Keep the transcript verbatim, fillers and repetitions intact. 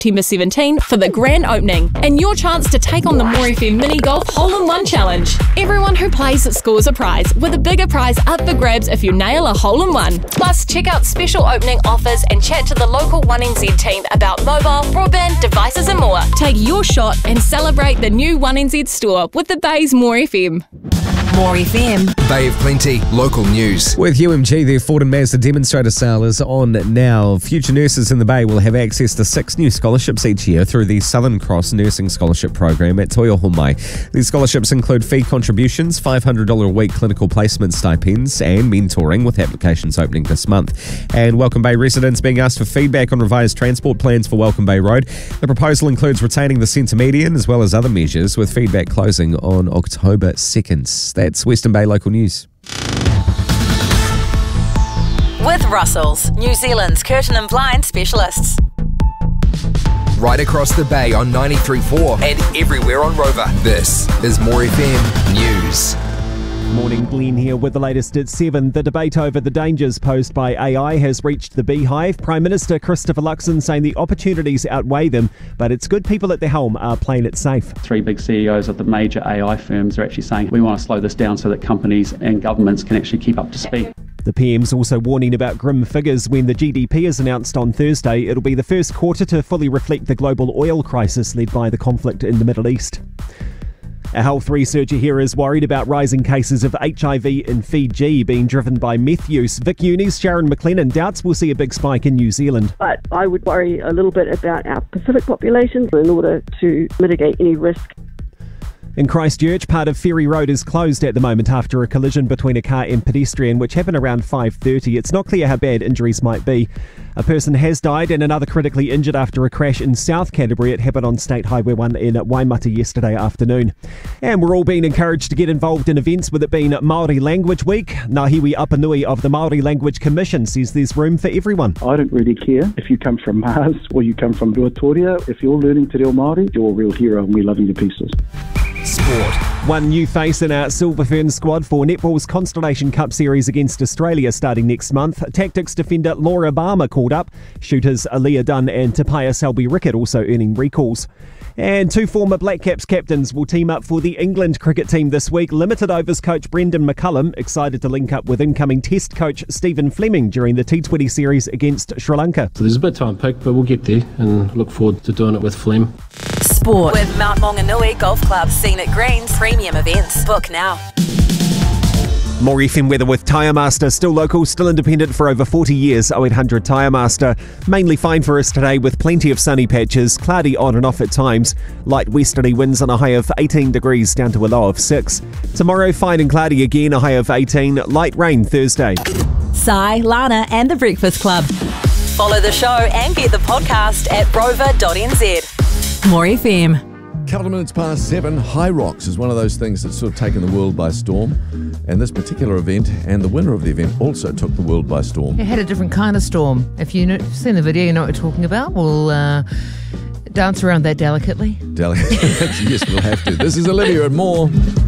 September seventeenth for the grand opening and your chance to take on the More F M Mini Golf Hole-in-One Challenge. Everyone who plays scores a prize, with a bigger prize up for grabs if you nail a hole-in-one. Plus, check out special opening offers and chat to the local one N Z team about mobile, broadband, devices and more. Take your shot and celebrate the new one N Z store with the Bay's More F M. More F M. Bay of Plenty, local news. With U M G, their Ford and Mazda demonstrator sale is on now. Future nurses in the Bay will have access to six new scholarships each year through the Southern Cross Nursing Scholarship Program at Toi Oho Mai. These scholarships include fee contributions, five hundred dollars a week clinical placement stipends, and mentoring, with applications opening this month. And Welcome Bay residents being asked for feedback on revised transport plans for Welcome Bay Road. The proposal includes retaining the centre median as well as other measures, with feedback closing on October second. That's Western Bay Local News. With Russells, New Zealand's curtain and blind specialists. Right across the Bay on ninety-three point four and everywhere on Rover. This is More F M News. Morning, Glenn here with the latest at seven. The debate over the dangers posed by A I has reached the beehive. Prime Minister Christopher Luxon saying the opportunities outweigh them, but it's good people at the helm are playing it safe. Three big C E Os of the major A I firms are actually saying we want to slow this down so that companies and governments can actually keep up to speed. The P M's also warning about grim figures when the G D P is announced on Thursday. It'll be the first quarter to fully reflect the global oil crisis led by the conflict in the Middle East. A health researcher here is worried about rising cases of H I V in Fiji being driven by meth use. Vic Uni's Sharon McLennan doubts we'll see a big spike in New Zealand. But I would worry a little bit about our Pacific populations in order to mitigate any risk. In Christchurch, part of Ferry Road is closed at the moment after a collision between a car and pedestrian, which happened around five thirty. It's not clear how bad injuries might be. A person has died and another critically injured after a crash in South Canterbury. It happened on State Highway one in Waimata yesterday afternoon. And we're all being encouraged to get involved in events, with it being Māori Language Week. Ngahiwi Apanui of the Māori Language Commission says there's room for everyone. I don't really care if you come from Mars or you come from Ruatoria. If you're learning te reo Māori, you're a real hero and we love you to pieces. Sport. One new face in our Silver Fern squad for netball's Constellation Cup series against Australia starting next month. Tactics defender Laura Barmer called up. Shooters Aaliyah Dunn and Tapaya Selby-Rickett also earning recalls. And two former Black Caps captains will team up for the England cricket team this week. Limited overs coach Brendan McCullum excited to link up with incoming Test coach Stephen Fleming during the T twenty series against Sri Lanka. So there's a bit of time picked, but we'll get there and look forward to doing it with Flem. Sport. With Mount Maunganui Golf Club, Scenic Greens, premium events. Book now. More F M weather with Tyre Master. Still local, still independent for over forty years. oh eight hundred Tyre Master. Mainly fine for us today with plenty of sunny patches. Cloudy on and off at times. Light westerly winds on a high of eighteen degrees down to a low of six. Tomorrow fine and cloudy again, a high of eighteen. Light rain Thursday. Sai, Lana and The Breakfast Club. Follow the show and get the podcast at rover dot n z. More F M. Couple of minutes past seven, High Rocks is one of those things that's sort of taken the world by storm. And this particular event and the winner of the event also took the world by storm. It had a different kind of storm. If you've seen the video, you know what we're talking about. We'll uh, dance around that delicately. Delicately. Yes, we'll have to. This is Olivia and more.